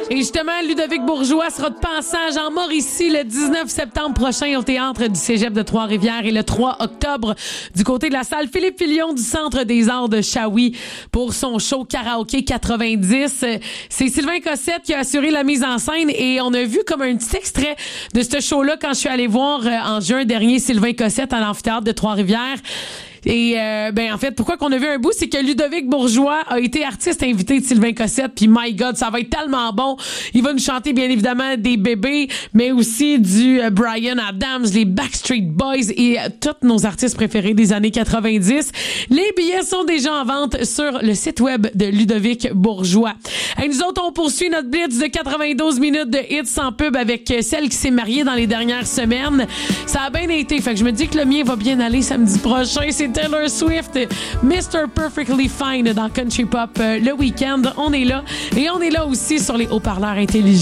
Et justement, Ludovic Bourgeois sera de passage en Mauricie le 19 septembre prochain au Théâtre du Cégep de Trois-Rivières et le 3 octobre du côté de la salle Philippe Fillion du Centre des Arts de Shawi pour son show Karaoké 90. C'est Sylvain Cossette qui a assuré la mise en scène et on a vu comme un petit extrait de ce show-là quand je suis allée voir en juin dernier Sylvain Cossette à l'amphithéâtre de Trois-Rivières. Et en fait, pourquoi qu'on a vu un bout, c'est que Ludovic Bourgeois a été artiste invité de Sylvain Cossette, puis my God, ça va être tellement bon. Il va nous chanter bien évidemment des bébés, mais aussi du Bryan Adams, les Backstreet Boys et tous nos artistes préférés des années 90. Les billets sont déjà en vente sur le site web de Ludovic Bourgeois. Et nous autres, on poursuit notre blitz de 92 minutes de hits sans pub avec celle qui s'est mariée dans les dernières semaines. Ça a bien été, fait que je me dis que le mien va bien aller samedi prochain. C'est Taylor Swift, Mr. Perfectly Fine dans Country Pop le week-end. On est là. Et on est là aussi sur les haut-parleurs intelligents.